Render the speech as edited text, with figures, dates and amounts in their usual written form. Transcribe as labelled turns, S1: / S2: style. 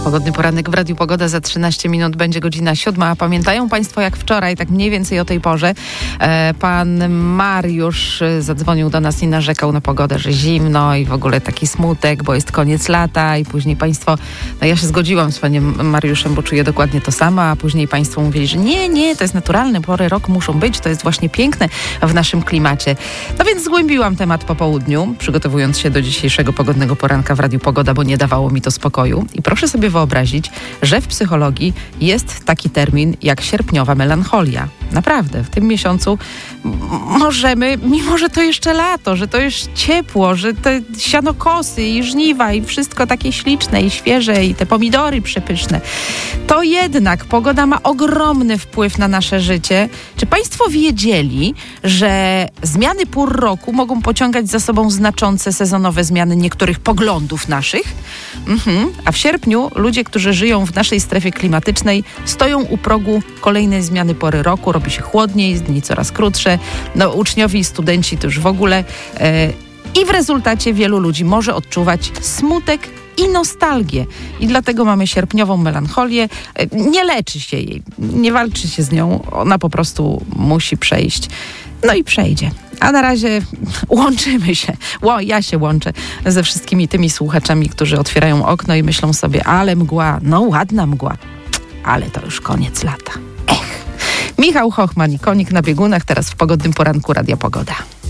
S1: Pogodny poranek w Radiu Pogoda. Za 13 minut będzie godzina 7. A pamiętają Państwo, jak wczoraj, tak mniej więcej o tej porze, pan Mariusz zadzwonił do nas i narzekał na pogodę, że zimno i w ogóle taki smutek, bo jest koniec lata i później Państwo, no ja się zgodziłam z panem Mariuszem, bo czuję dokładnie to samo, a później Państwo mówili, że nie, to jest naturalne, pory roku muszą być, to jest właśnie piękne w naszym klimacie. No więc zgłębiłam temat po południu, przygotowując się do dzisiejszego pogodnego poranka w Radiu Pogoda, bo nie dawało mi to spokoju. I proszę sobie wyobrazić, że w psychologii jest taki termin jak sierpniowa melancholia. Naprawdę, w tym miesiącu możemy, mimo że to jeszcze lato, że to jest ciepło, że te sianokosy i żniwa i wszystko takie śliczne i świeże i te pomidory przepyszne, to jednak pogoda ma ogromny wpływ na nasze życie. Czy Państwo wiedzieli, że zmiany pór roku mogą pociągać za sobą znaczące sezonowe zmiany niektórych poglądów naszych? A w sierpniu ludzie, którzy żyją w naszej strefie klimatycznej, stoją u progu kolejnej zmiany pory roku. Robi się chłodniej, dni coraz krótsze. No, uczniowie i studenci to już w ogóle. I w rezultacie wielu ludzi może odczuwać smutek i nostalgię. I dlatego mamy sierpniową melancholię. Nie leczy się jej, nie walczy się z nią. Ona po prostu musi przejść. No i przejdzie. A na razie łączymy się. Ja się łączę ze wszystkimi tymi słuchaczami, którzy otwierają okno i myślą sobie, ale mgła, no ładna mgła, ale to już koniec lata. Michał Hochman i Konik na biegunach, teraz w pogodnym poranku Radia Pogoda.